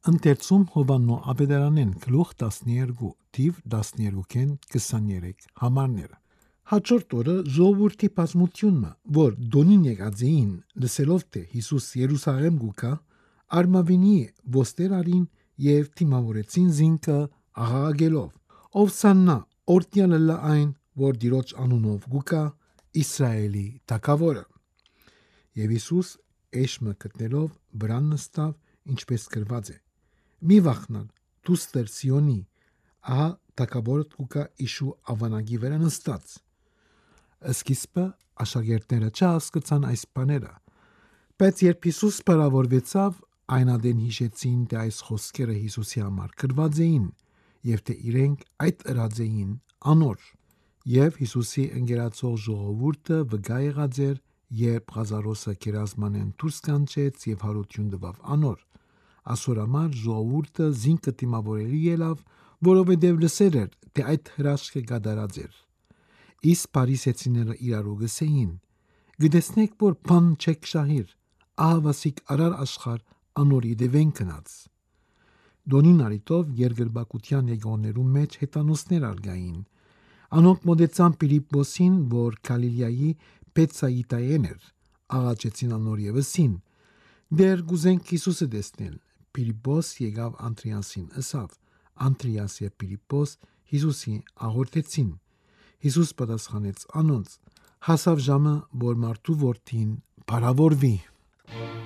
Ընթերցում Հովաննո Աբեդարանեն գլուխ 12 թիվ 12-ին 23 համարները։ Հաջորդ օրը ժողովրդի բազմությունը, որ Դոնին եկած էին, լսելով թե Հիսուս Երուսաղեմ գուկա, արմավինի ոստեր արին եւ թիմավորեցին զինքը աղաղակելով. «Ովսաննա, օրհնյալը լա այն, որ Տիրոջ անունով գուկա, Իսրայելի թագավորը»։ Եվ Հիսուս էշմը գտնելով վրան նստավ, ինչպես գրված է. «Մի վախնալ, դուստր Սիոնի, ահա թագավորդ գուկա իշու ավանագի վրա նստած»։ Սկիզբը աշակերտները չհասկացան այս բաները, բայց երբ Հիսուս բարավորվեցավ, այնադեն հիշեցին, թե այս խոսքերը Հիսուսի համար գրված էին եւ թե իրենք այդ ըրած էին անոր։ Եվ Հիսուսի ընկերակցող ժողովուրդը վգա եղած էր, երբ Ղազարոսը գերազմանեն դուրս կանչեց եւ հարություն տվավ անոր։ Ասոր համար ժողովուրդը զինքը դիմավորելի ելավ, որովհետև լսեր էր, թե այդ հրաշքը կատարած էր։ Իսկ փարիսեցիները իրարու գսեին. «Գտեսնեք, որ բան չեք շահիր, ահավասիկ արար աշխարհ անորի դևեն գնաց»։ Դոնին արիտով երկրպագության եկողներու մեջ հետանոսներ արգային։ Անոնք մոտեցան Փիլիպպոսին, որ Գալիլեայի Բեթսայիդայեն էր, աղաչեցին անոր եւ ըսին. «Դեր գուզենք Հիսուսը տեսնել»։ Փիլիպպոս եկավ Անդրեասին ըսավ։ Անդրեաս եւ Փիլիպպոս Հիսուսին աղոթեցին։ Հիսուս պատասխանեց անոնց. «Հասավ ժամը, որ մարդու որդին փառավորվի»։